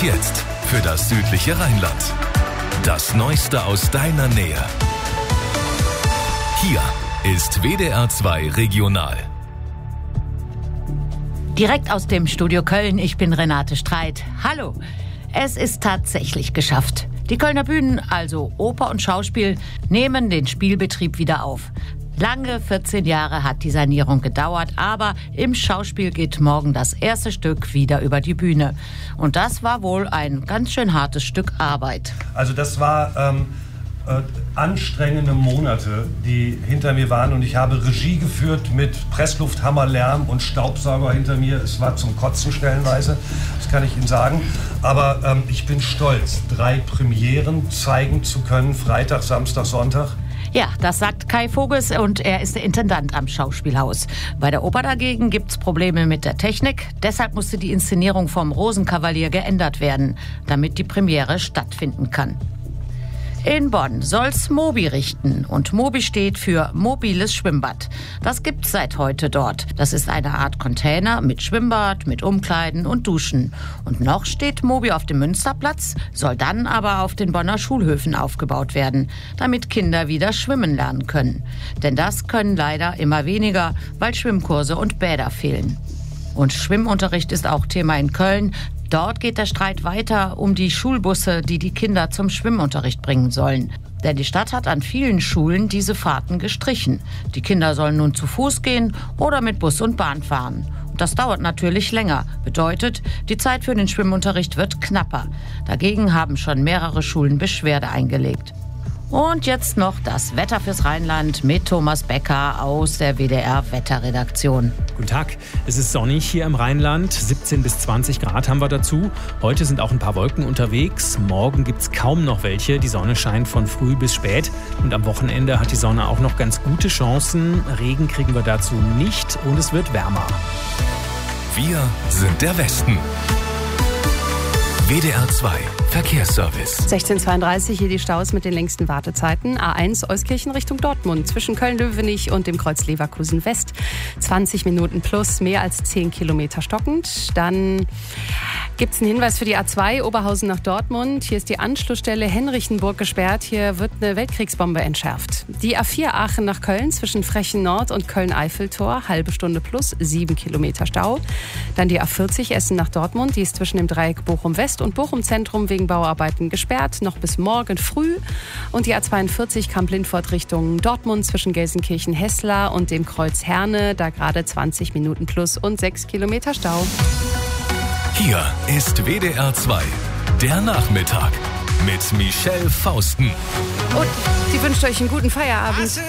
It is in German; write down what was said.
Und jetzt für das südliche Rheinland. Das Neueste aus deiner Nähe. Hier ist WDR 2 Regional. Direkt aus dem Studio Köln, ich bin Renate Streit. Hallo, es ist tatsächlich geschafft. Die Kölner Bühnen, also Oper und Schauspiel, nehmen den Spielbetrieb wieder auf. Lange 14 Jahre hat die Sanierung gedauert, aber im Schauspiel geht morgen das erste Stück wieder über die Bühne. Und das war wohl ein ganz schön hartes Stück Arbeit. Also das war anstrengende Monate, die hinter mir waren, und ich habe Regie geführt mit Pressluft, Hammer, Lärm und Staubsauger hinter mir. Es war zum Kotzen stellenweise, das kann ich Ihnen sagen. Aber ich bin stolz, 3 Premieren zeigen zu können, Freitag, Samstag, Sonntag. Ja, das sagt Kai Voges und er ist der Intendant am Schauspielhaus. Bei der Oper dagegen gibt's Probleme mit der Technik. Deshalb musste die Inszenierung vom Rosenkavalier geändert werden, damit die Premiere stattfinden kann. In Bonn soll's Mobi richten und Mobi steht für mobiles Schwimmbad. Das gibt's seit heute dort. Das ist eine Art Container mit Schwimmbad, mit Umkleiden und Duschen. Und noch steht Mobi auf dem Münsterplatz, soll dann aber auf den Bonner Schulhöfen aufgebaut werden, damit Kinder wieder schwimmen lernen können. Denn das können leider immer weniger, weil Schwimmkurse und Bäder fehlen. Und Schwimmunterricht ist auch Thema in Köln. Dort geht der Streit weiter um die Schulbusse, die die Kinder zum Schwimmunterricht bringen sollen. Denn die Stadt hat an vielen Schulen diese Fahrten gestrichen. Die Kinder sollen nun zu Fuß gehen oder mit Bus und Bahn fahren. Und das dauert natürlich länger. Bedeutet, die Zeit für den Schwimmunterricht wird knapper. Dagegen haben schon mehrere Schulen Beschwerde eingelegt. Und jetzt noch das Wetter fürs Rheinland mit Thomas Becker aus der WDR-Wetterredaktion. Guten Tag, es ist sonnig hier im Rheinland, 17 bis 20 Grad haben wir dazu. Heute sind auch ein paar Wolken unterwegs, morgen gibt es kaum noch welche. Die Sonne scheint von früh bis spät und am Wochenende hat die Sonne auch noch ganz gute Chancen. Regen kriegen wir dazu nicht und es wird wärmer. Wir sind der Westen. WDR 2 Verkehrsservice. 16:32 hier die Staus mit den längsten Wartezeiten. A1 Euskirchen Richtung Dortmund zwischen Köln-Löwenich und dem Kreuz Leverkusen West. 20 Minuten plus, mehr als 10 Kilometer stockend. Dann gibt es einen Hinweis für die A2 Oberhausen nach Dortmund. Hier ist die Anschlussstelle Henrichenburg gesperrt. Hier wird eine Weltkriegsbombe entschärft. Die A4 Aachen nach Köln zwischen Frechen Nord und Köln-Eiffeltor. Halbe Stunde plus, 7 Kilometer Stau. Dann die A40 Essen nach Dortmund. Die ist zwischen dem Dreieck Bochum West und Bochum Zentrum wegen Bauarbeiten gesperrt, noch bis morgen früh. Und die A42 Kamp-Lindfort Richtung Dortmund zwischen Gelsenkirchen-Hessler und dem Kreuz Herne, da gerade 20 Minuten plus und 6 Kilometer Stau. Hier ist WDR 2, der Nachmittag mit Michelle Fausten. Und sie wünscht euch einen guten Feierabend.